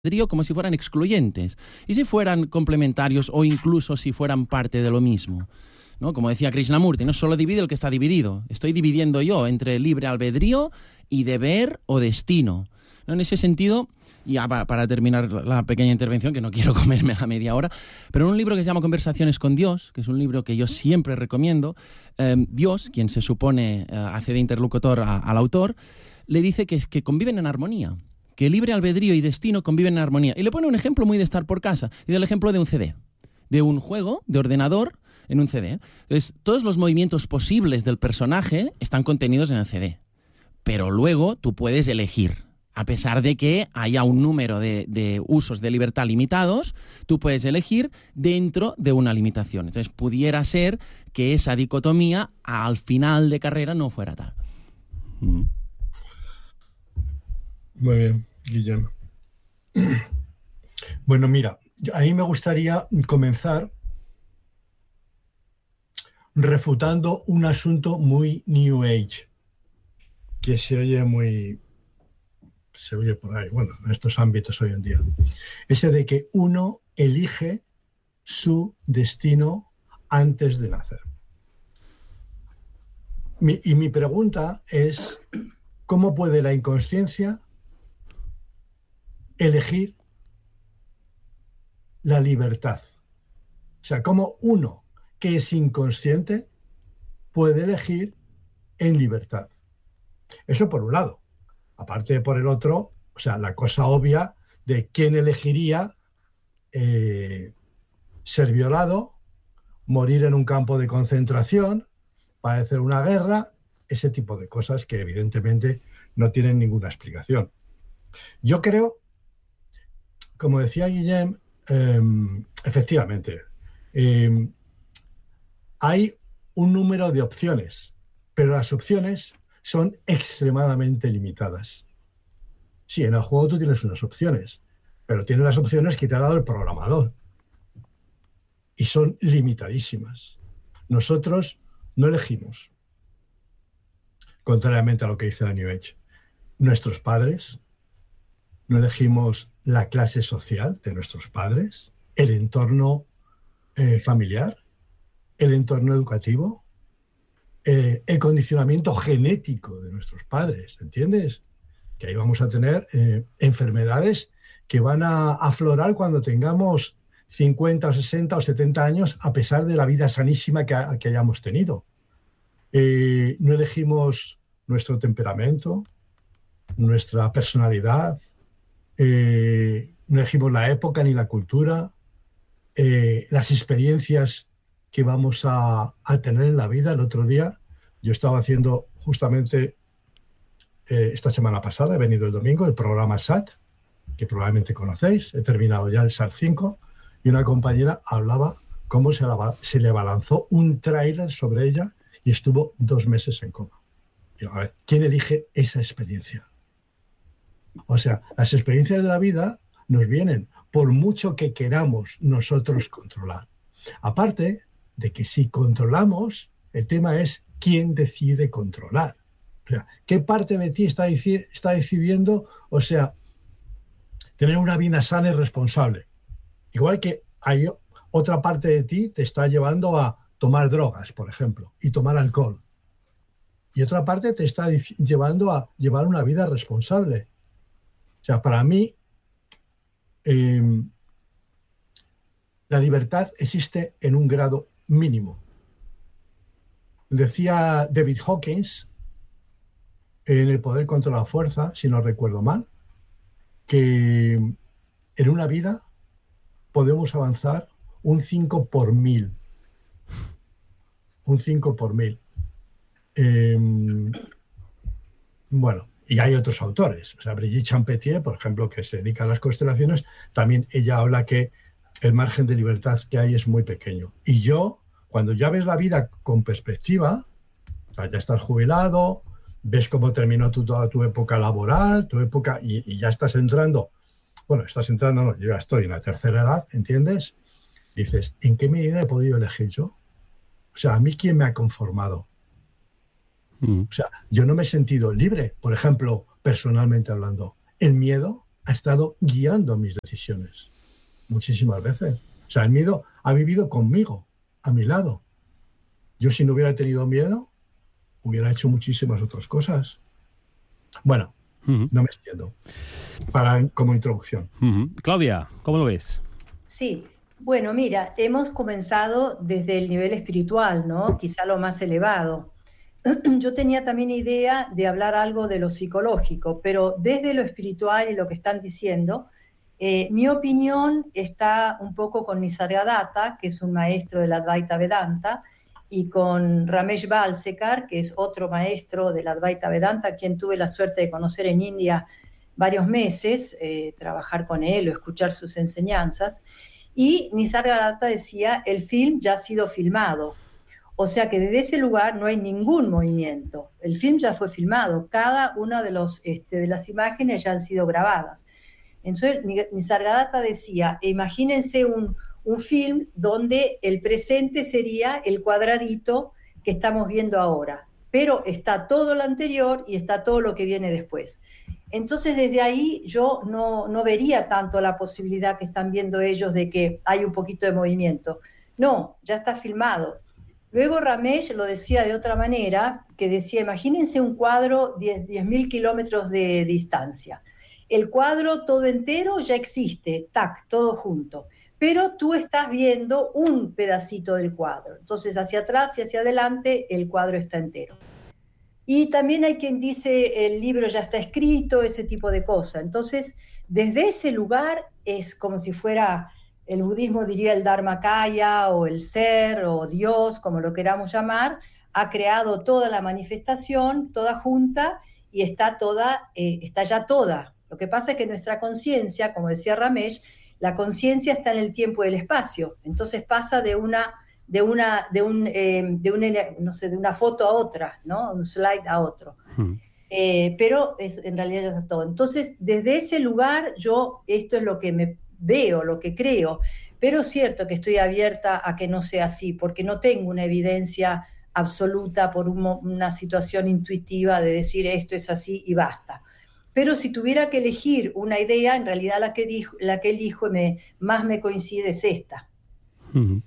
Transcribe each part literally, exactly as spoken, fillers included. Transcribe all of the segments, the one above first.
albedrío como si fueran excluyentes y si fueran complementarios o incluso si fueran parte de lo mismo, ¿no? Como decía Krishnamurti, no solo divide el que está dividido, estoy dividiendo yo entre libre albedrío y deber o destino, ¿no? En ese sentido, ya para, para terminar la pequeña intervención, que no quiero comerme la media hora, pero en un libro que se llama Conversaciones con Dios, que es un libro que yo siempre recomiendo, eh, Dios, quien se supone eh, hace de interlocutor a, al autor, le dice que, que conviven en armonía, que libre albedrío y destino conviven en armonía. Y le pone un ejemplo muy de estar por casa, y del ejemplo de un C D, de un juego de ordenador en un C D. Entonces, todos los movimientos posibles del personaje están contenidos en el C D, pero luego tú puedes elegir. A pesar de que haya un número de, de usos de libertad limitados, tú puedes elegir dentro de una limitación. Entonces, pudiera ser que esa dicotomía al final de carrera no fuera tal. Mm. Muy bien, Guillermo. Bueno, mira, a mí me gustaría comenzar refutando un asunto muy New Age, que se oye muy... se oye por ahí, bueno, en estos ámbitos hoy en día. Ese de que uno elige su destino antes de nacer. Mi, y mi pregunta es, ¿cómo puede la inconsciencia elegir la libertad? O sea, ¿cómo uno que es inconsciente puede elegir en libertad? Eso por un lado. Aparte de por el otro, o sea, la cosa obvia de quién elegiría eh, ser violado, morir en un campo de concentración, padecer una guerra, ese tipo de cosas que evidentemente no tienen ninguna explicación. Yo creo, como decía Guillem, eh, efectivamente, eh, hay un número de opciones, pero las opciones son extremadamente limitadas. Sí, en el juego tú tienes unas opciones, pero tienes las opciones que te ha dado el programador. Y son limitadísimas. Nosotros no elegimos, contrariamente a lo que dice la New Age. Nuestros padres, no elegimos la clase social de nuestros padres, el entorno eh, familiar, el entorno educativo, eh, el condicionamiento genético de nuestros padres, ¿entiendes? Que ahí vamos a tener eh, enfermedades que van a aflorar cuando tengamos cincuenta o sesenta o setenta años, a pesar de la vida sanísima que, ha, que hayamos tenido. Eh, no elegimos nuestro temperamento, nuestra personalidad, eh, no elegimos la época ni la cultura, eh, las experiencias que vamos a, a tener en la vida. El otro día yo estaba haciendo justamente... Eh, esta semana pasada, he venido el domingo, el programa S A T, que probablemente conocéis, he terminado ya el S A T cinco, y una compañera hablaba cómo se, la, se le abalanzó un tráiler sobre ella y estuvo dos meses en coma. Y a ver, ¿quién elige esa experiencia? O sea, las experiencias de la vida nos vienen por mucho que queramos nosotros controlar. Aparte de que si controlamos, el tema es quién decide controlar. O sea, ¿qué parte de ti está, está decidiendo, o sea, tener una vida sana y responsable? Igual que hay otra parte de ti te está llevando a tomar drogas, por ejemplo, y tomar alcohol. Y otra parte te está llevando a llevar una vida responsable. O sea, para mí, eh, la libertad existe en un grado mínimo. Decía David Hawkins, en El poder contra la fuerza, si no recuerdo mal, que en una vida podemos avanzar un cinco por mil. Un cinco por mil. Eh, bueno, y hay otros autores. O sea, Brigitte Champetier, por ejemplo, que se dedica a las constelaciones, también ella habla que el margen de libertad que hay es muy pequeño. Y yo, cuando ya ves la vida con perspectiva, o sea, ya estás jubilado, ves cómo terminó tu, toda tu época laboral, tu época, y, y ya estás entrando, bueno, estás entrando, no, yo ya estoy en la tercera edad, ¿entiendes? Dices, ¿en qué medida he podido elegir yo? O sea, ¿a mí quién me ha conformado? Mm. O sea, yo no me he sentido libre, por ejemplo, personalmente hablando. El miedo ha estado guiando mis decisiones muchísimas veces. O sea, el miedo ha vivido conmigo, a mi lado. Yo, si no hubiera tenido miedo, hubiera hecho muchísimas otras cosas. Bueno, uh-huh. no me extiendo. Para, como introducción. Uh-huh. Claudia, ¿cómo lo ves? Sí, bueno, mira, hemos comenzado desde el nivel espiritual, ¿no? Quizá lo más elevado. Yo tenía también idea de hablar algo de lo psicológico, pero desde lo espiritual y lo que están diciendo, eh, mi opinión está un poco con Nisargadatta, que es un maestro del Advaita Vedanta, y con Ramesh Balsekar, que es otro maestro del Advaita Vedanta, a quien tuve la suerte de conocer en India varios meses, eh, trabajar con él o escuchar sus enseñanzas. Y Nisargadatta decía, el film ya ha sido filmado. O sea que desde ese lugar no hay ningún movimiento. El film ya fue filmado. Cada una de, los, este, de las imágenes ya han sido grabadas. Entonces Nisargadatta decía, imagínense un, un film donde el presente sería el cuadradito que estamos viendo ahora. Pero está todo lo anterior y está todo lo que viene después. Entonces desde ahí yo no, no vería tanto la posibilidad que están viendo ellos de que hay un poquito de movimiento. No, ya está filmado. Luego Ramesh lo decía de otra manera, que decía, imagínense un cuadro diez mil kilómetros de distancia. El cuadro todo entero ya existe, tac, todo junto. Pero tú estás viendo un pedacito del cuadro. Entonces hacia atrás y hacia adelante el cuadro está entero. Y también hay quien dice, el libro ya está escrito, ese tipo de cosas. Entonces, desde ese lugar es como si fuera... El budismo diría el Dharmakaya o el ser o Dios, como lo queramos llamar, ha creado toda la manifestación, toda junta, y está, toda, eh, está ya toda. Lo que pasa es que nuestra conciencia, como decía Ramesh, la conciencia está en el tiempo y el espacio. Entonces pasa de una, de una, de un, eh, de una, no sé, de una foto a otra, ¿no? Un slide a otro. Hmm. Eh, pero es, en realidad ya está todo. Entonces, desde ese lugar, yo, esto es lo que me veo, lo que creo, pero es cierto que estoy abierta a que no sea así, porque no tengo una evidencia absoluta por un, una situación intuitiva de decir esto es así y basta. Pero si tuviera que elegir una idea, en realidad la que, dijo, la que elijo y me, más me coincide es esta. Uh-huh.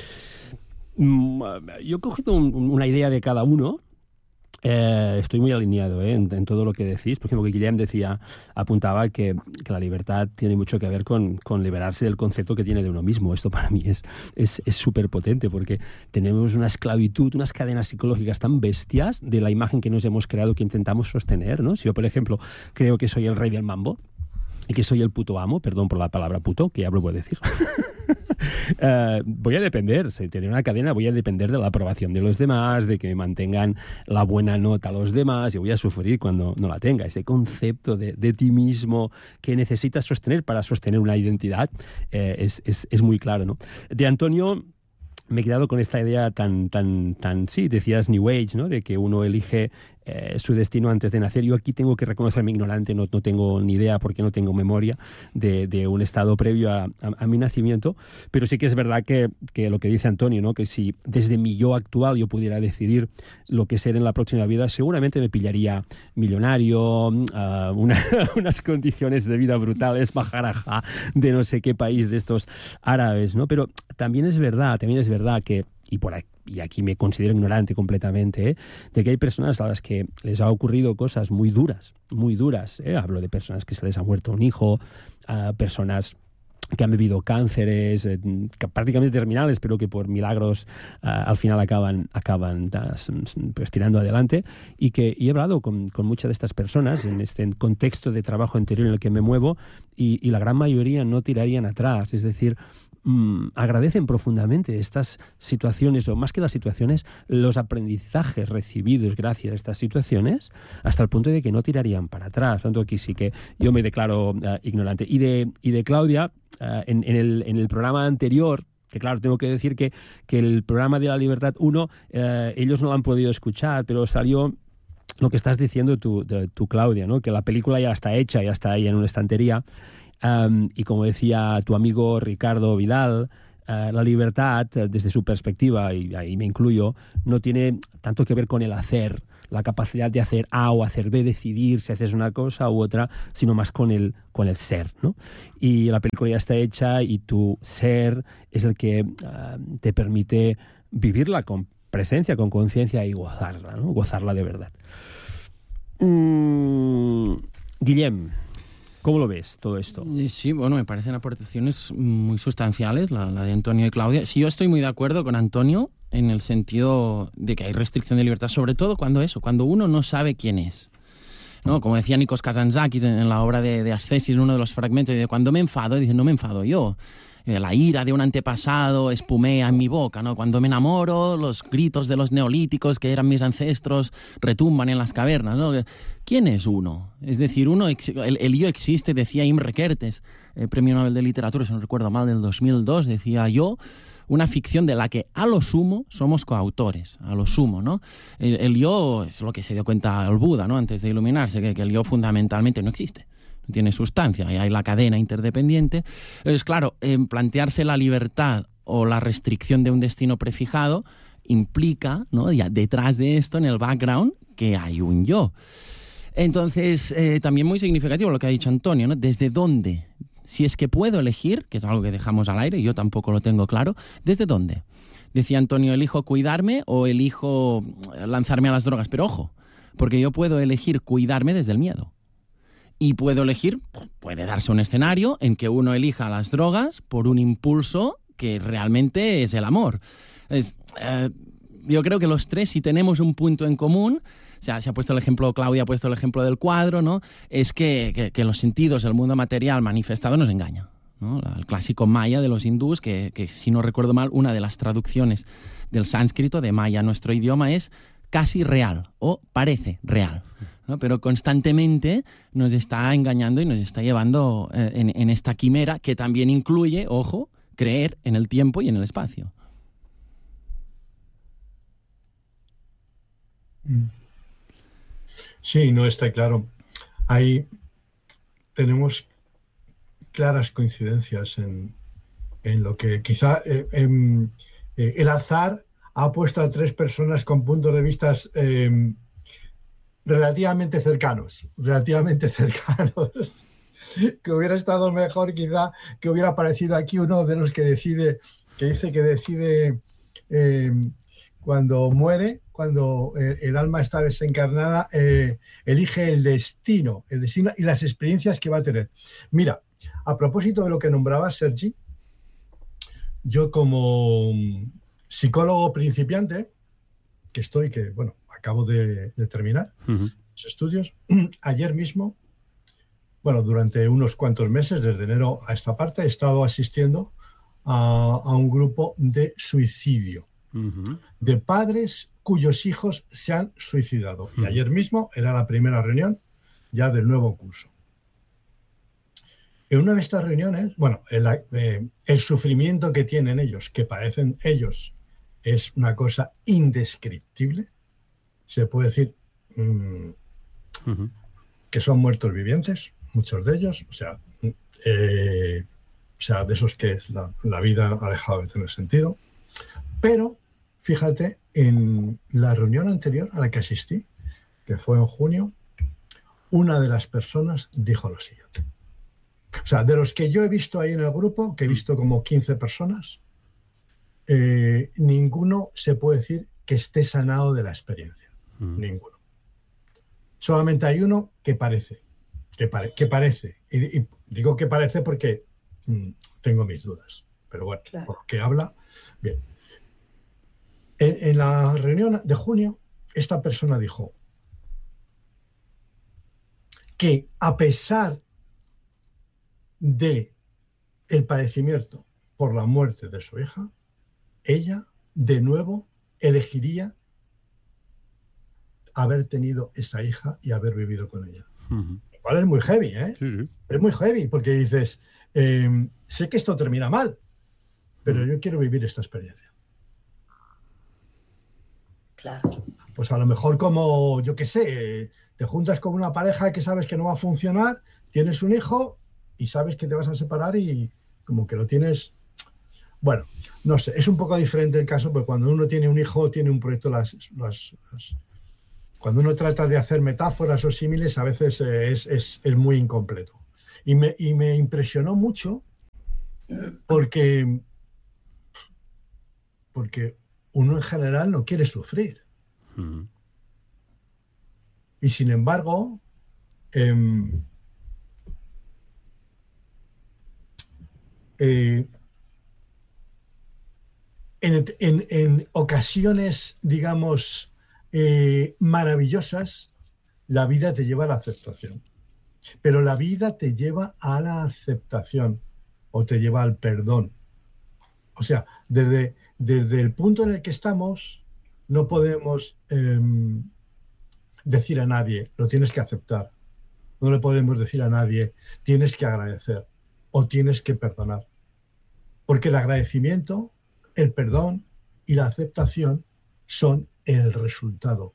Mm, yo he cogido un, una idea de cada uno. Eh, estoy muy alineado ¿eh? en, en todo lo que decís. Por ejemplo, que Guillem decía, apuntaba que, que la libertad tiene mucho que ver con, con liberarse del concepto que tiene de uno mismo. Esto para mí es es es súper potente, porque tenemos una esclavitud, unas cadenas psicológicas tan bestias de la imagen que nos hemos creado, que intentamos sostener, ¿no? Si yo, por ejemplo, creo que soy el rey del mambo y que soy el puto amo, perdón por la palabra puto, que ya lo puedo decir, Uh, voy a depender, si tendré una cadena, voy a depender de la aprobación de los demás, de que me mantengan la buena nota a los demás, y voy a sufrir cuando no la tenga. Ese concepto de, de ti mismo que necesitas sostener para sostener una identidad eh, es, es, es muy claro, ¿no? De Antonio me he quedado con esta idea tan, tan, tan, sí, decías New Age, ¿no? De que uno elige eh, su destino antes de nacer. Yo aquí tengo que reconocerme ignorante, no, no tengo ni idea porque no tengo memoria de, de un estado previo a, a, a mi nacimiento, pero sí que es verdad que, que lo que dice Antonio, ¿no? Que si desde mi yo actual yo pudiera decidir lo que ser en la próxima vida, seguramente me pillaría millonario, uh, una, unas condiciones de vida brutales, majaraja de no sé qué país de estos árabes, ¿no? Pero también es verdad, también es verdad que, y por aquí, y aquí me considero ignorante completamente, ¿eh? De que hay personas a las que les ha ocurrido cosas muy duras, muy duras, ¿eh? Hablo de personas que se les ha muerto un hijo, a personas que han vivido cánceres eh, prácticamente terminales, pero que por milagros uh, al final acaban, acaban pues, tirando adelante, y que y he hablado con, con muchas de estas personas en este contexto de trabajo interior en el que me muevo, y, y la gran mayoría no tirarían atrás, es decir, mmm, agradecen profundamente estas situaciones, o más que las situaciones, los aprendizajes recibidos gracias a estas situaciones, hasta el punto de que no tirarían para atrás. Tanto aquí sí que yo me declaro uh, ignorante. Y de, y de Claudia, Uh, en, en, el, en el programa anterior, que claro, tengo que decir que, que el programa de la Libertad uno, uh, ellos no lo han podido escuchar, pero salió lo que estás diciendo tú, de, tú Claudia, ¿no? Que la película ya está hecha, ya está ahí en una estantería, um, y como decía tu amigo Ricardo Vidal, uh, la libertad, desde su perspectiva, y ahí me incluyo, no tiene tanto que ver con el hacer. la capacidad de hacer A o hacer B, decidir si haces una cosa u otra, sino más con el, con el ser, ¿no? Y la película ya está hecha y tu ser es el que uh, te permite vivirla con presencia, con conciencia y gozarla, ¿no? Gozarla de verdad. Mm, Guillem, ¿cómo lo ves todo esto? Sí, bueno, me parecen aportaciones muy sustanciales, la, la de Antonio y Claudia. Sí, yo estoy muy de acuerdo con Antonio en el sentido de que hay restricción de libertad, sobre todo cuando eso, cuando uno no sabe quién es, ¿no? Como decía Nikos Kazantzakis en, en la obra de, de Ascesis, en uno de los fragmentos, de cuando me enfado, dice, no me enfado yo. La ira de un antepasado espumea en mi boca, ¿no? Cuando me enamoro, los gritos de los neolíticos que eran mis ancestros retumban en las cavernas, ¿no? ¿Quién es uno? Es decir, uno, el, el yo existe, decía Imre Kertész, eh, Premio Nobel de Literatura, si no recuerdo mal, del dos mil dos, decía yo, una ficción de la que a lo sumo somos coautores, a lo sumo, ¿no? El, el yo es lo que se dio cuenta el Buda, ¿no? Antes de iluminarse, que, que el yo fundamentalmente no existe. Tiene sustancia, y hay la cadena interdependiente. Entonces, claro, eh, plantearse la libertad o la restricción de un destino prefijado implica, ¿no? Ya detrás de esto, en el background, que hay un yo. Entonces, eh, también muy significativo lo que ha dicho Antonio, ¿no? ¿Desde dónde? Si es que puedo elegir, que es algo que dejamos al aire, y yo tampoco lo tengo claro, ¿desde dónde? Decía Antonio, ¿elijo cuidarme o elijo lanzarme a las drogas? Pero ojo, porque yo puedo elegir cuidarme desde el miedo. Y puedo elegir, puede darse un escenario en que uno elija las drogas por un impulso que realmente es el amor. Es, eh, yo creo que los tres, si tenemos un punto en común, o sea, se ha puesto el ejemplo, Claudia ha puesto el ejemplo del cuadro, ¿no? Es que, que, que los sentidos, el mundo material manifestado nos engaña, ¿no? El clásico maya de los hindús, que, que si no recuerdo mal, una de las traducciones del sánscrito de maya a nuestro idioma es casi real o parece real, ¿no? Pero constantemente nos está engañando y nos está llevando eh, en, en esta quimera que también incluye, ojo, creer en el tiempo y en el espacio. Sí, no está claro. Ahí tenemos claras coincidencias en, en lo que quizá eh, eh, eh, el azar ha puesto a tres personas con puntos de vista eh, relativamente cercanos, relativamente cercanos, que hubiera estado mejor quizá que hubiera aparecido aquí uno de los que decide, que dice que decide eh, cuando muere, cuando eh, el alma está desencarnada, eh, elige el destino, el destino y las experiencias que va a tener. Mira, a propósito de lo que nombraba Sergi, yo como psicólogo principiante, que estoy, que bueno, acabo de, de terminar uh-huh. mis estudios, ayer mismo, bueno, durante unos cuantos meses, desde enero a esta parte, he estado asistiendo a, a un grupo de suicidio, uh-huh. de padres cuyos hijos se han suicidado. Uh-huh. Y ayer mismo era la primera reunión ya del nuevo curso. En una de estas reuniones, bueno, el, eh, el sufrimiento que tienen ellos, que padecen ellos, es una cosa indescriptible. Se puede decir mmm, uh-huh. que son muertos vivientes, muchos de ellos, o sea, eh, o sea de esos que la, la vida ha dejado de tener sentido. Pero, fíjate, en la reunión anterior a la que asistí, que fue en junio, una de las personas dijo lo siguiente. O sea, de los que yo he visto ahí en el grupo, que he visto como quince personas, eh, ninguno se puede decir que esté sanado de la experiencia. Mm. Ninguno. Solamente hay uno que parece. Que, pare, que parece. Y, y digo que parece porque mm, tengo mis dudas. Pero bueno, claro. Por lo que habla, bien. En, en la reunión de junio, esta persona dijo que a pesar de el padecimiento por la muerte de su hija, ella de nuevo elegiría haber tenido esa hija y haber vivido con ella. Uh-huh. Lo cual es muy heavy, ¿eh? Sí, sí. Es muy heavy porque dices, eh, sé que esto termina mal, pero uh-huh. yo quiero vivir esta experiencia. Claro. Pues a lo mejor como, yo qué sé, te juntas con una pareja que sabes que no va a funcionar, tienes un hijo y sabes que te vas a separar y como que lo tienes... Bueno, no sé, es un poco diferente el caso, porque cuando uno tiene un hijo, tiene un proyecto, las, las, las, cuando uno trata de hacer metáforas o símiles, a veces eh, es, es, es muy incompleto. Y me, y me impresionó mucho porque, porque uno en general no quiere sufrir. Mm. Y sin embargo, eh, eh, en, en, en ocasiones, digamos, eh, maravillosas, la vida te lleva a la aceptación. Pero la vida te lleva a la aceptación o te lleva al perdón. O sea, desde, desde el punto en el que estamos, no podemos eh, decir a nadie, lo tienes que aceptar. No le podemos decir a nadie, tienes que agradecer o tienes que perdonar. Porque el agradecimiento, el perdón y la aceptación son el resultado.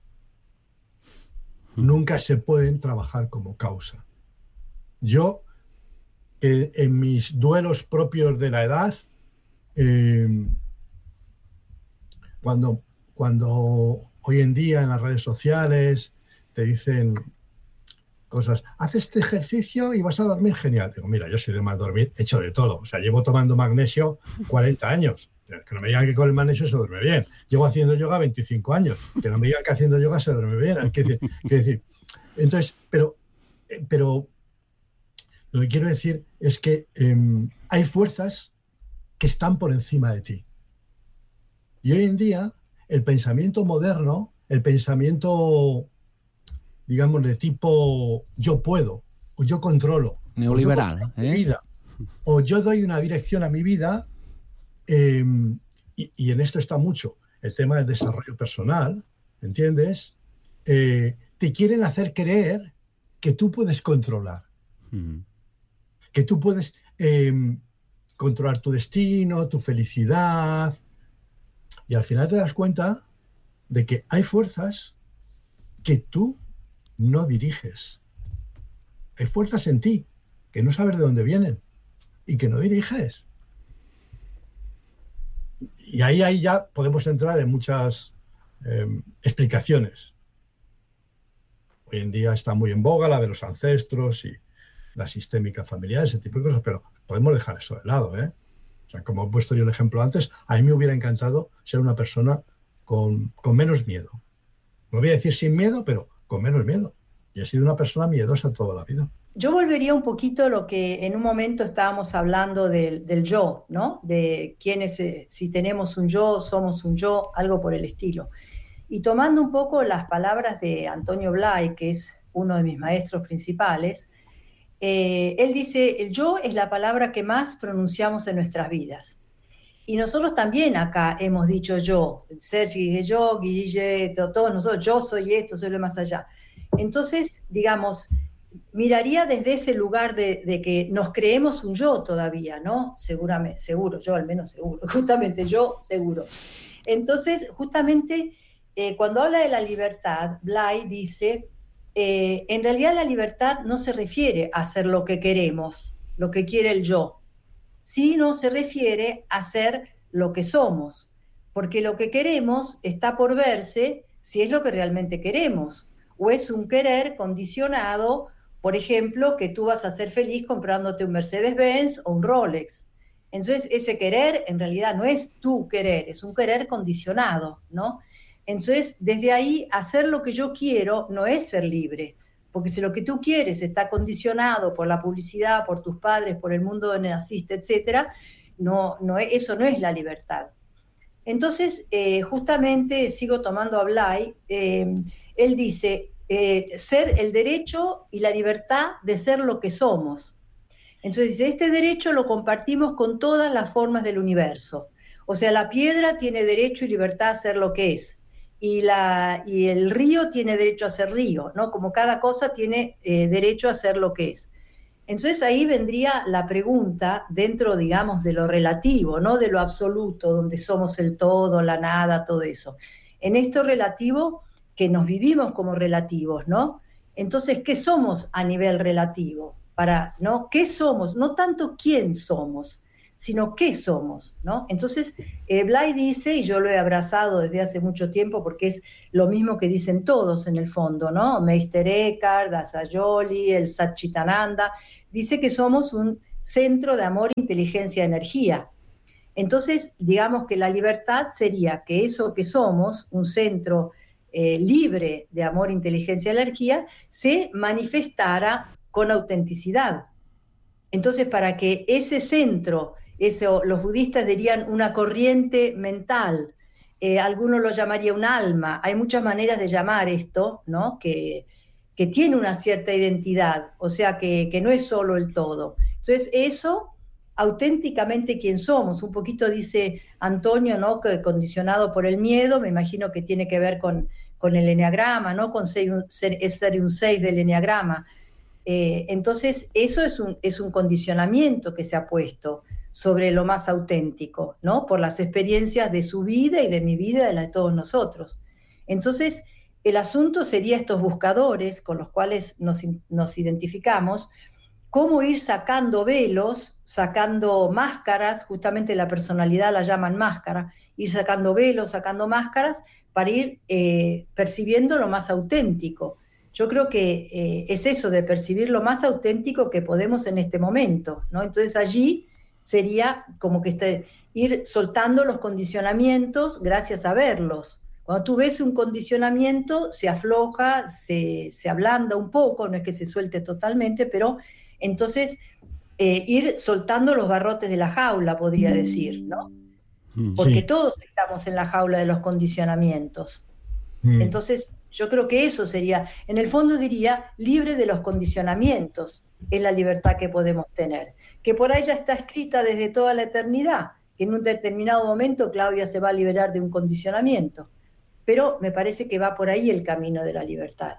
Nunca se pueden trabajar como causa. Yo, eh, en mis duelos propios de la edad, eh, cuando, cuando hoy en día en las redes sociales te dicen cosas, haz este ejercicio y vas a dormir genial. Digo, mira, yo soy de mal dormir, he hecho de todo. O sea, llevo tomando magnesio cuarenta años. Que no me digan que con el magnesio se duerme bien. Llevo haciendo yoga veinticinco años. Que no me digan que haciendo yoga se duerme bien. Hay que decir, que decir. Entonces, pero, pero lo que quiero decir es que eh, hay fuerzas que están por encima de ti. Y hoy en día, el pensamiento moderno, el pensamiento, digamos, de tipo yo puedo, o yo controlo, neoliberal, o yo controlo ¿eh? mi vida, o yo doy una dirección a mi vida, eh, y, y en esto está mucho el tema del desarrollo personal, ¿entiendes? Eh, te quieren hacer creer que tú puedes controlar, mm. que tú puedes eh, controlar tu destino, tu felicidad, y al final te das cuenta de que hay fuerzas que tú no diriges. Hay fuerzas en ti que no sabes de dónde vienen y que no diriges. Y ahí, ahí ya podemos entrar en muchas eh, explicaciones. Hoy en día está muy en boga la de los ancestros y la sistémica familiar, ese tipo de cosas, pero podemos dejar eso de lado, ¿eh? O sea, como he puesto yo el ejemplo antes, a mí me hubiera encantado ser una persona con, con menos miedo. No voy a decir sin miedo, pero con menos miedo. Y he sido una persona miedosa toda la vida. Yo volvería un poquito a lo que en un momento estábamos hablando del, del yo, ¿no? De quiénes, eh, si tenemos un yo, somos un yo, algo por el estilo. Y tomando un poco las palabras de Antonio Blay, que es uno de mis maestros principales, eh, él dice, el yo es la palabra que más pronunciamos en nuestras vidas. Y nosotros también acá hemos dicho yo, Sergi dice yo, Guille, todos nosotros, yo soy esto, soy lo más allá. Entonces, digamos, miraría desde ese lugar de, de que nos creemos un yo todavía, ¿no? Seguramente, seguro, yo al menos seguro, justamente yo seguro. Entonces, justamente, eh, cuando habla de la libertad, Blay dice, eh, en realidad la libertad no se refiere a hacer lo que queremos, lo que quiere el yo, sino se refiere a ser lo que somos, porque lo que queremos está por verse si es lo que realmente queremos, o es un querer condicionado, por ejemplo, que tú vas a ser feliz comprándote un Mercedes-Benz o un Rolex. Entonces, ese querer en realidad no es tu querer, es un querer condicionado, ¿no? Entonces, desde ahí, hacer lo que yo quiero no es ser libre, porque si lo que tú quieres está condicionado por la publicidad, por tus padres, por el mundo donde naciste, etcétera, no, no, eso no es la libertad. Entonces, eh, justamente, sigo tomando a Blay, eh, él dice, eh, ser el derecho y la libertad de ser lo que somos. Entonces dice, este derecho lo compartimos con todas las formas del universo. O sea, la piedra tiene derecho y libertad a ser lo que es. Y, la, y el río tiene derecho a ser río, ¿no? Como cada cosa tiene eh, derecho a ser lo que es. Entonces ahí vendría la pregunta dentro, digamos, de lo relativo, no de lo absoluto, donde somos el todo, la nada, todo eso. En esto relativo, que nos vivimos como relativos, ¿no? Entonces, ¿qué somos a nivel relativo? Para, ¿no? ¿Qué somos? No tanto quién somos, sino qué somos, ¿no? Entonces, eh, Blay dice, y yo lo he abrazado desde hace mucho tiempo porque es lo mismo que dicen todos en el fondo, ¿no? Meister Eckhart, Asayoli, el Satchitananda, dice que somos un centro de amor, inteligencia, energía. Entonces, digamos que la libertad sería que eso que somos, un centro eh, libre de amor, inteligencia, energía, se manifestara con autenticidad. Entonces, para que ese centro, eso, los budistas dirían una corriente mental, eh, algunos lo llamaría un alma, hay muchas maneras de llamar esto, ¿no? Que, que tiene una cierta identidad, o sea, que, que no es solo el todo. Entonces, eso, auténticamente quién somos, un poquito dice Antonio, ¿no? Que condicionado por el miedo, me imagino que tiene que ver con, con el eneagrama, ¿no? Con ser, ser un seis del eneagrama. Eh, entonces, eso es un, es un condicionamiento que se ha puesto sobre lo más auténtico, ¿no? Por las experiencias de su vida y de mi vida y de la de todos nosotros. Entonces, el asunto sería estos buscadores con los cuales nos, nos identificamos, cómo ir sacando velos, sacando máscaras, justamente la personalidad la llaman máscara, ir sacando velos, sacando máscaras, para ir eh, percibiendo lo más auténtico. Yo creo que eh, es eso de percibir lo más auténtico que podemos en este momento, ¿no? Entonces allí sería como que este, ir soltando los condicionamientos gracias a verlos. Cuando tú ves un condicionamiento, se afloja, se, se ablanda un poco, no es que se suelte totalmente, pero entonces eh, ir soltando los barrotes de la jaula, podría decir, ¿no? Porque sí. Todos estamos en la jaula de los condicionamientos. Mm. Entonces, yo creo que eso sería, en el fondo diría, libre de los condicionamientos, es la libertad que podemos tener. Que por ahí ya está escrita desde toda la eternidad, que en un determinado momento Claudia se va a liberar de un condicionamiento. Pero me parece que va por ahí el camino de la libertad.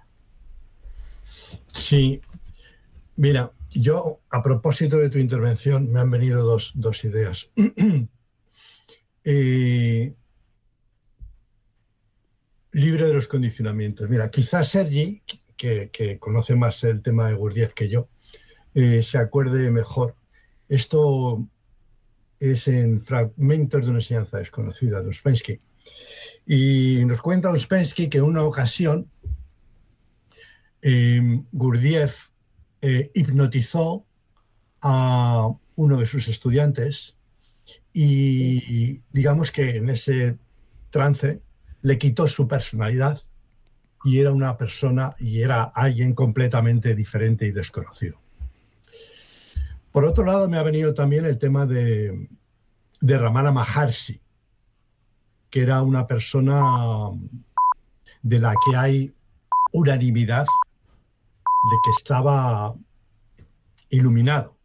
Sí. Mira, yo, a propósito de tu intervención, me han venido dos, dos ideas. eh, libre de los condicionamientos. Mira, quizás Sergi, que, que conoce más el tema de Gurdjieff que yo, eh, se acuerde mejor. Esto es en Fragmentos de una enseñanza desconocida, de Ouspensky. Y nos cuenta Ouspensky que en una ocasión eh, Gurdjieff eh, hipnotizó a uno de sus estudiantes y digamos que en ese trance le quitó su personalidad y era una persona y era alguien completamente diferente y desconocido. Por otro lado, me ha venido también el tema de, de Ramana Maharshi, que era una persona de la que hay unanimidad de que estaba iluminado.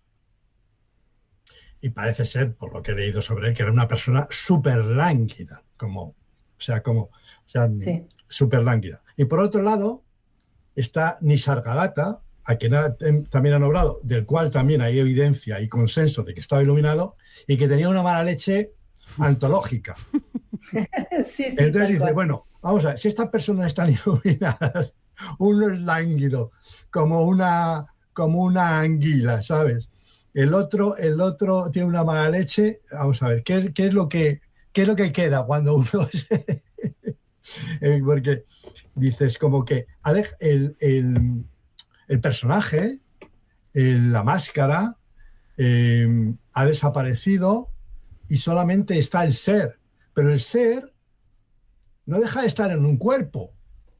Y parece ser, por lo que he leído sobre él, que era una persona súper lánguida, como, o sea, como, o sea, sí. súper lánguida. Y por otro lado, está Nisargadatta, a quien ha, también han hablado, del cual también hay evidencia y consenso de que estaba iluminado y que tenía una mala leche antológica. Sí, sí, Entonces dice, cual. bueno, vamos a ver, si estas personas están iluminadas, uno es lánguido, como una, como una anguila, ¿sabes? El otro, el otro tiene una mala leche. Vamos a ver, ¿qué, qué, es, lo que, qué es lo que queda cuando uno se... Porque dices como que el, el, el personaje, el, la máscara, eh, ha desaparecido y solamente está el ser. Pero el ser no deja de estar en un cuerpo.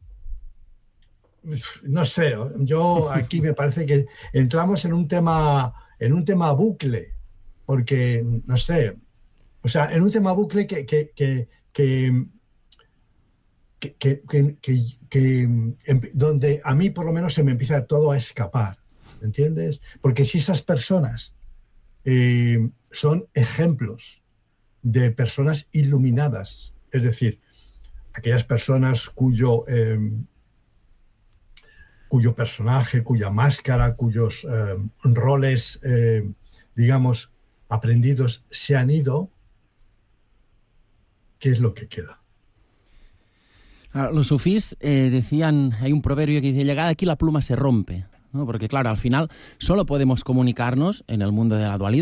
No sé, yo aquí me parece que entramos en un tema, en un tema bucle, porque, no sé, o sea, en un tema bucle que, que, que, que, que, que, que, que, que donde a mí por lo menos se me empieza todo a escapar, ¿entiendes? Porque si esas personas eh, son ejemplos de personas iluminadas, es decir, aquellas personas cuyo... Eh, cuyo personaje, cuya máscara, cuyos eh, roles, eh, digamos, aprendidos se han ido, ¿qué es lo que queda? Los sufís eh, decían, hay un proverbio que dice, llegada aquí la pluma se rompe, ¿no? Porque claro, al final solo podemos comunicarnos en el mundo de la dualidad,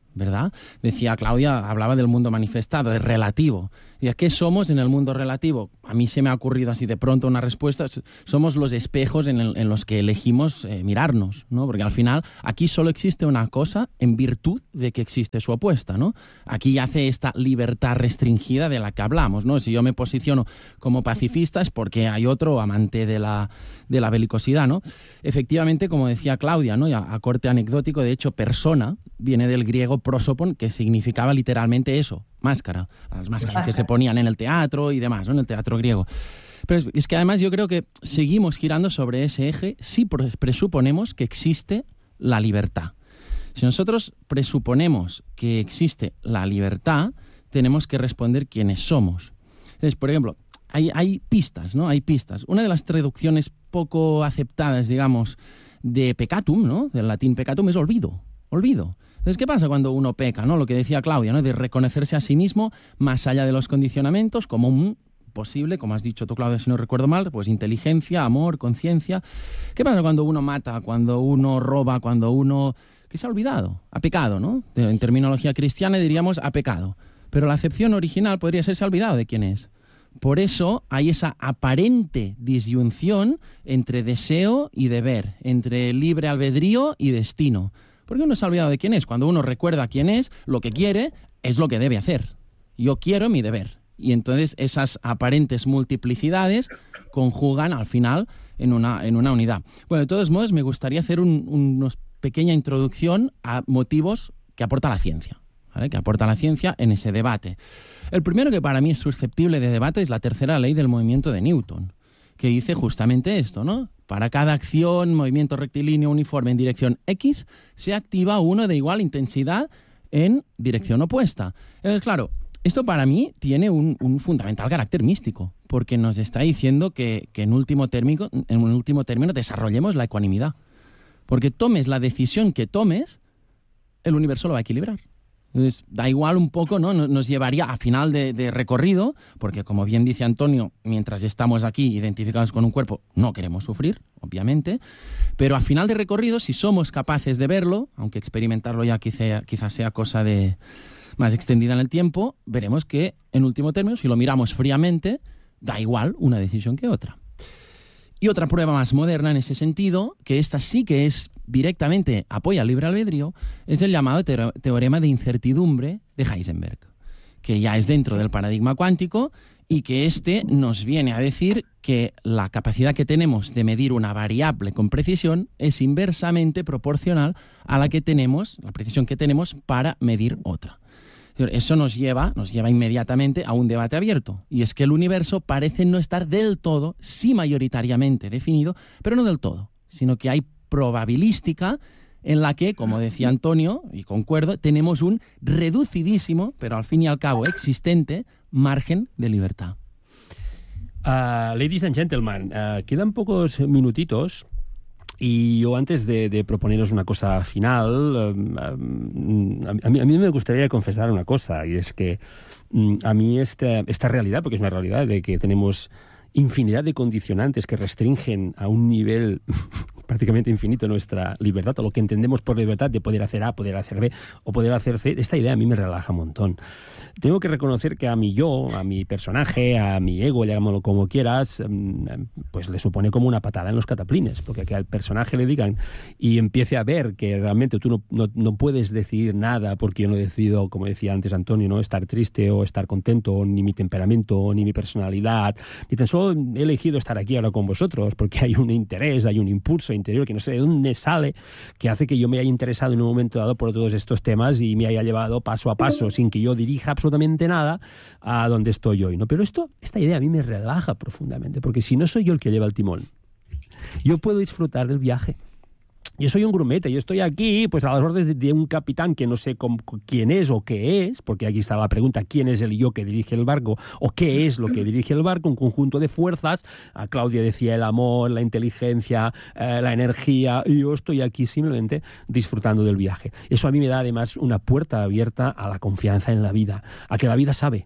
¿verdad? Decía Claudia, hablaba del mundo manifestado, es relativo. ¿Y qué somos en el mundo relativo? A mí se me ha ocurrido así de pronto una respuesta. Somos los espejos en, el, en los que elegimos eh, mirarnos, ¿no? Porque al final aquí solo existe una cosa en virtud de que existe su opuesta, ¿no? Aquí yace esta libertad restringida de la que hablamos, ¿no? Si yo me posiciono como pacifista es porque hay otro amante de la, de la belicosidad, ¿no? Efectivamente, como decía Claudia, ¿no? Y a, a corte anecdótico, de hecho, persona viene del griego prosopon, que significaba literalmente eso, máscara, las máscaras que se ponían en el teatro y demás, ¿no? En el teatro griego. Pero es, es que además yo creo que seguimos girando sobre ese eje si presuponemos que existe la libertad. Si nosotros presuponemos que existe la libertad, tenemos que responder quiénes somos. Entonces, por ejemplo, hay, hay pistas, ¿no? Hay pistas. Una de las traducciones poco aceptadas, digamos, de peccatum, ¿no? Del latín peccatum es olvido, olvido. Entonces, ¿qué pasa cuando uno peca, ¿no? Lo que decía Claudia, ¿no? De reconocerse a sí mismo más allá de los condicionamientos como un posible, como has dicho tú, Claudia, si no recuerdo mal, pues inteligencia, amor, conciencia. ¿Qué pasa cuando uno mata, cuando uno roba, cuando uno... que se ha olvidado, ha pecado, ¿no? En terminología cristiana diríamos ha pecado. Pero la acepción original podría ser se ha olvidado de quién es. Por eso hay esa aparente disyunción entre deseo y deber, entre libre albedrío y destino. Porque uno se ha olvidado de quién es. Cuando uno recuerda quién es, lo que quiere es lo que debe hacer. Yo quiero mi deber. Y entonces esas aparentes multiplicidades conjugan al final en una, en una unidad. Bueno, de todos modos, me gustaría hacer un, una pequeña introducción a motivos que aporta la ciencia, ¿vale? Que aporta la ciencia en ese debate. El primero que para mí es susceptible de debate es la tercera ley del movimiento de Newton, que dice justamente esto, ¿no? Para cada acción, movimiento rectilíneo uniforme en dirección X, se activa uno de igual intensidad en dirección opuesta. Entonces, claro, esto para mí tiene un, un fundamental carácter místico, porque nos está diciendo que, que en, último término, en un último término desarrollemos la ecuanimidad. Porque tomes la decisión que tomes, el universo lo va a equilibrar. Entonces, da igual un poco, ¿no? Nos llevaría a final de, de recorrido, porque como bien dice Antonio, mientras estamos aquí identificados con un cuerpo, no queremos sufrir, obviamente, pero a final de recorrido, si somos capaces de verlo, aunque experimentarlo ya quizá, quizás sea cosa de más extendida en el tiempo, veremos que, en último término, si lo miramos fríamente, da igual una decisión que otra. Y otra prueba más moderna en ese sentido, que esta sí que es directamente apoya el libre albedrío, es el llamado teorema de incertidumbre de Heisenberg, que ya es dentro del paradigma cuántico y que este nos viene a decir que la capacidad que tenemos de medir una variable con precisión es inversamente proporcional a la que tenemos, la precisión que tenemos para medir otra. Eso nos lleva, nos lleva inmediatamente a un debate abierto, y es que el universo parece no estar del todo, sí mayoritariamente definido, pero no del todo, sino que hay probabilística en la que, como decía Antonio, y concuerdo, tenemos un reducidísimo, pero al fin y al cabo existente, margen de libertad. Uh, ladies and gentlemen, uh, quedan pocos minutitos. Y yo antes de, de proponeros una cosa final, um, um, a, mí, a mí me gustaría confesar una cosa, y es que um, a mí esta, esta realidad, porque es una realidad de que tenemos infinidad de condicionantes que restringen a un nivel prácticamente infinito nuestra libertad, o lo que entendemos por libertad de poder hacer A, poder hacer B o poder hacer C, esta idea a mí me relaja un montón. Tengo que reconocer que a mi yo, a mi personaje, a mi ego, llamémoslo como quieras, pues le supone como una patada en los cataplines, porque que al personaje le digan y empiece a ver que realmente tú no, no, no puedes decidir nada porque yo no decido, como decía antes Antonio, ¿no? Estar triste o estar contento, ni mi temperamento, ni mi personalidad, ni tan solo he elegido estar aquí ahora con vosotros porque hay un interés, hay un impulso interior que no sé de dónde sale, que hace que yo me haya interesado en un momento dado por todos estos temas y me haya llevado paso a paso, sin que yo dirija absolutamente nada, a donde estoy hoy, ¿no? Pero esto, esta idea a mí me relaja profundamente, porque si no soy yo el que lleva el timón, yo puedo disfrutar del viaje. Yo soy un grumete, yo estoy aquí pues a las órdenes de, de un capitán que no sé con, con quién es o qué es, porque aquí está la pregunta, ¿quién es el yo que dirige el barco? ¿O qué es lo que dirige el barco? Un conjunto de fuerzas. A Claudia decía el amor, la inteligencia, eh, la energía, y yo estoy aquí simplemente disfrutando del viaje. Eso a mí me da además una puerta abierta a la confianza en la vida, a que la vida sabe.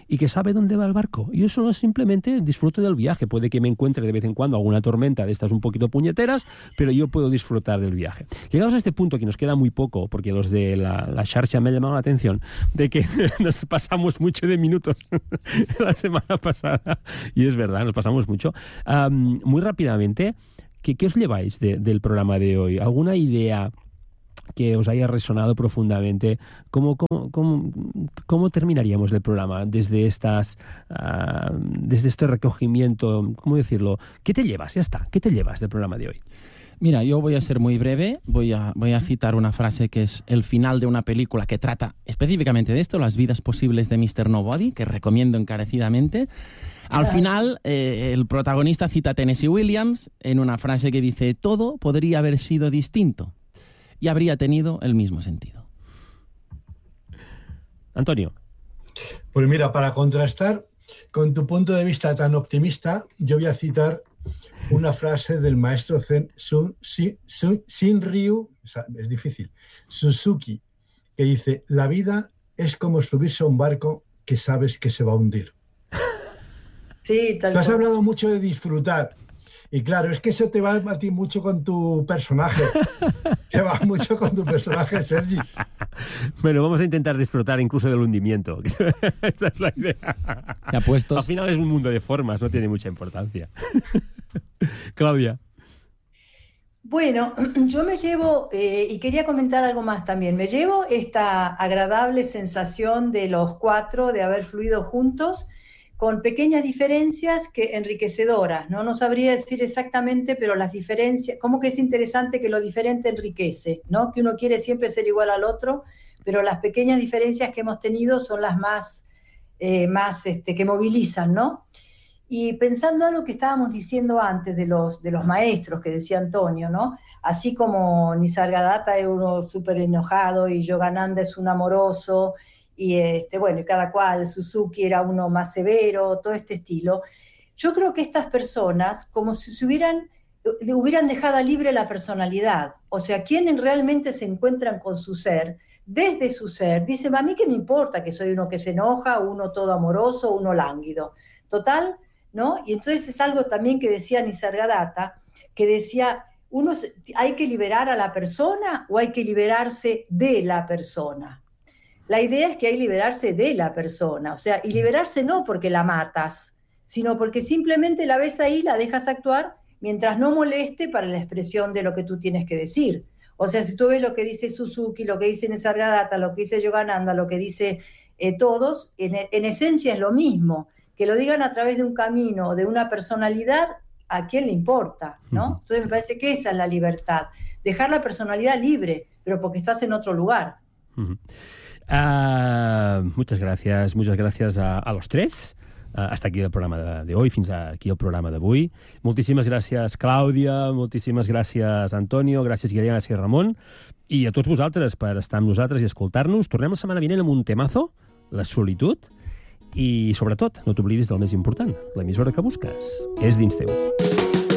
y que sabe dónde va el barco. Yo solo simplemente disfruto del viaje. Puede que me encuentre de vez en cuando alguna tormenta de estas un poquito puñeteras, pero yo puedo disfrutar del viaje. Llegados a este punto, que nos queda muy poco, porque los de la, la Xarxa me han llamado la atención, de que nos pasamos mucho de minutos la semana pasada, y es verdad, nos pasamos mucho. Um, muy rápidamente, ¿qué, qué os lleváis de, del programa de hoy? ¿Alguna idea que os haya resonado profundamente? ¿Cómo, cómo, cómo, cómo terminaríamos el programa desde estas uh, desde este recogimiento? ¿Cómo decirlo? ¿Qué te llevas? Ya está. ¿Qué te llevas del programa de hoy? Mira, yo voy a ser muy breve, voy a, voy a citar una frase que es el final de una película que trata específicamente de esto, Las vidas posibles de mister Nobody, que recomiendo encarecidamente. Al final, eh, el protagonista cita a Tennessee Williams en una frase que dice: todo podría haber sido distinto y habría tenido el mismo sentido. Antonio. Pues mira, para contrastar con tu punto de vista tan optimista, yo voy a citar una frase del maestro Zen Sun, Sin, Sun, Shinryu, es difícil, Suzuki, que dice: la vida es como subirse a un barco que sabes que se va a hundir. Sí, tal Tú has cual. hablado mucho de disfrutar. Y claro, es que eso te va a ti mucho con tu personaje. Te va mucho con tu personaje, Sergi. Bueno, vamos a intentar disfrutar incluso del hundimiento. Esa es la idea. Apuestos. Al final es un mundo de formas, no tiene mucha importancia. Claudia. Bueno, yo me llevo, eh, y quería comentar algo más también, me llevo esta agradable sensación de los cuatro, de haber fluido juntos, con pequeñas diferencias que enriquecedoras, ¿no? No sabría decir exactamente, pero las diferencias, como que es interesante que lo diferente enriquece, ¿no? Que uno quiere siempre ser igual al otro, pero las pequeñas diferencias que hemos tenido son las más, eh, más este, que movilizan, ¿no? Y pensando en lo que estábamos diciendo antes de los, de los maestros, que decía Antonio, ¿no? Así como Nisargadatta es uno súper enojado y Yogananda es un amoroso, y este, bueno, y cada cual, Suzuki era uno más severo, todo este estilo. Yo creo que estas personas, como si se hubieran, hubieran dejado libre la personalidad, o sea, quienes realmente se encuentran con su ser, desde su ser, dicen: a mí qué me importa que soy uno que se enoja, uno todo amoroso, uno lánguido. Total, ¿no? Y entonces es algo también que decía Nisargadatta, que decía, uno, ¿hay que liberar a la persona o hay que liberarse de la persona? La idea es que hay que liberarse de la persona, o sea, y liberarse no porque la matas, sino porque simplemente la ves ahí, la dejas actuar, mientras no moleste para la expresión de lo que tú tienes que decir. O sea, si tú ves lo que dice Suzuki, lo que dice Nisargadatta, lo que dice Yogananda, lo que dice eh, todos, en, en esencia es lo mismo. Que lo digan a través de un camino, de una personalidad, ¿a quién le importa? ¿No? Entonces me parece que esa es la libertad. Dejar la personalidad libre, pero porque estás en otro lugar. Uh-huh. Uh, muchas gracias, muchas gracias a, a los tres. Uh, hasta aquí el programa de, de hoy, fins aquí el programa d'avui. Moltíssimes gràcies, Clàudia, moltíssimes gràcies, Antonio, gràcies, Guillem, gràcies, Ramon, i a tots vosaltres per estar amb nosaltres i escoltar-nos. Tornem la setmana vinent amb un temazo, la solitud, i sobretot, no t'oblidis del més important, l'emissora que busques és dins teu.